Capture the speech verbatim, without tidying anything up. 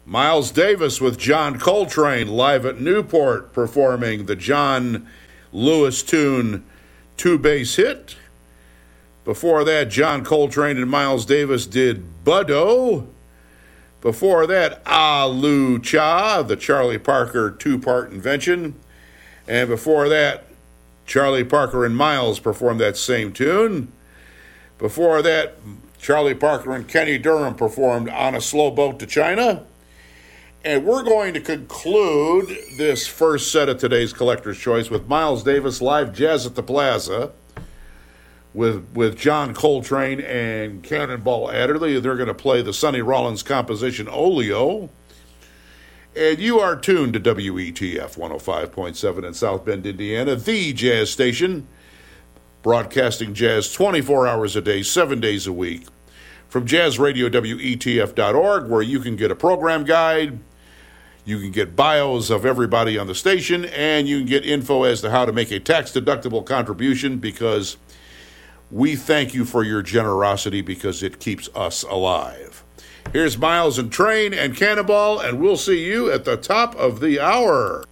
Miles Davis with John Coltrane live at Newport performing the John Lewis tune Two Bass Hit. Before that, John Coltrane and Miles Davis did Buddo. Before that, Alu Cha, the Charlie Parker two-part invention. And before that, Charlie Parker and Miles performed that same tune. Before that, Charlie Parker and Kenny Durham performed On a Slow Boat to China. And we're going to conclude this first set of today's Collector's Choice with Miles Davis live jazz at the Plaza with with John Coltrane and Cannonball Adderley. They're going to play the Sonny Rollins composition Oleo. And you are tuned to W E T F one oh five point seven in South Bend, Indiana, the jazz station, broadcasting jazz twenty-four hours a day, seven days a week, from jazz radio W E T F dot org, where you can get a program guide, you can get bios of everybody on the station, and you can get info as to how to make a tax-deductible contribution, because we thank you for your generosity because it keeps us alive. Here's Miles and Train and Cannonball, and we'll see you at the top of the hour.